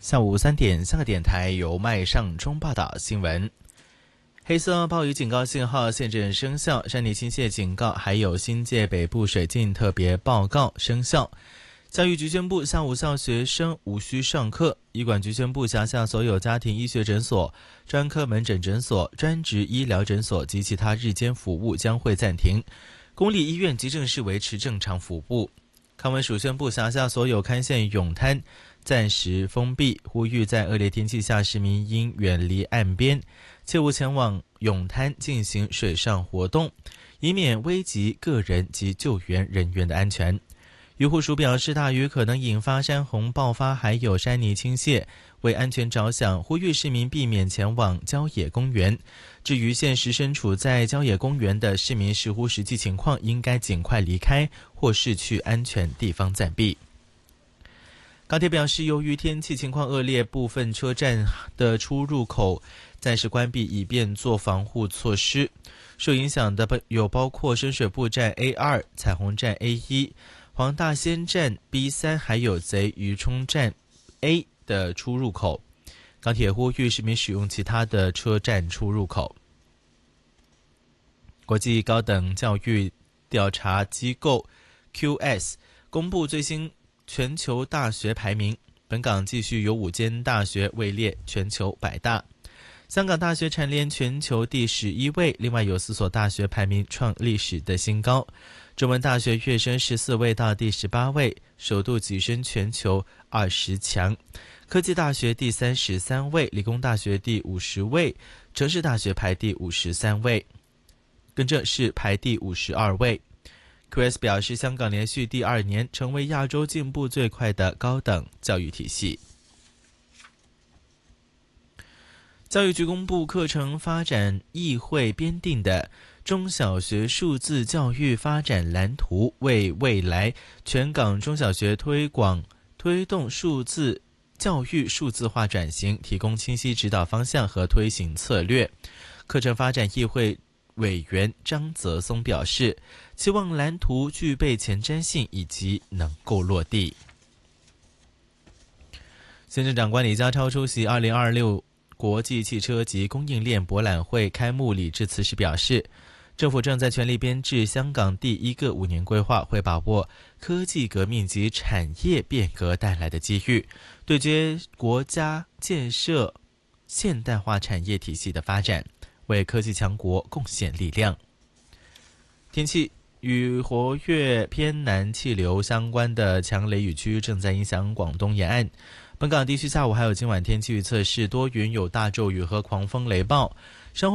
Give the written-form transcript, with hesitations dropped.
下午3点，香港电台由麦尚中报道新闻。黑色暴雨警告信号现正生效，山泥倾泻警告还有新界北部水浸特别报告生效。教育局宣布，下午校学生无需上课。医管局宣布，辖下所有家庭医学诊所、专科门诊诊所、专职医疗诊所及其他日间服务将会暂停。公立医院及正式维持正常服务。康文署宣布，辖下所有勘线泳滩暂时封闭，呼吁在恶劣天气下，市民应远离岸边，切勿前往泳滩进行水上活动，以免危及个人及救援人员的安全。渔护署表示，大雨可能引发山洪爆发，还有山泥倾泻，为安全着想，呼吁市民避免前往郊野公园。至于现时身处在郊野公园的市民，视乎实际情况，应该尽快离开或是去安全地方暂避。港铁表示，由于天气情况恶劣，部分车站的出入口暂时关闭，以便做防护措施。受影响的有包括深水埗站 A2、彩虹站 A1、黄大仙站 B3， 还有贼鱼冲站 A 的出入口。港铁呼吁市民使用其他的车站出入口。国际高等教育调查机构 QS 公布最新全球大学排名，本港继续有5间大学位列全球100大。香港大学蝉联全球第11位，另外有4所大学排名创历史的新高。中文大学跃升14位到第18位，首度跻身全球20强。科技大学第33位，理工大学第50位，城市大学排第53位，跟着是排第52位。QS 表示，香港连续第2年成为亚洲进步最快的高等教育体系。教育局公布课程发展议会编定的中小学数字教育发展蓝图，为未来全港中小学推动数字教育数字化转型提供清晰指导方向和推行策略。课程发展议会委员张泽松表示，期望蓝图具备前瞻性以及能够落地。行政长官李家超出席2026国际汽车及供应链博览会开幕礼致辞时表示，政府正在全力编制香港第1个5年规划，会把握科技革命及产业变革带来的机遇，对接国家建设现代化产业体系的发展，为科技强国贡献力量。天气，与活跃偏南气流相关的强雷雨区正在影响广东沿岸。本港地区下午还有今晚天气预测是多云，有大骤雨和狂风雷暴，稍后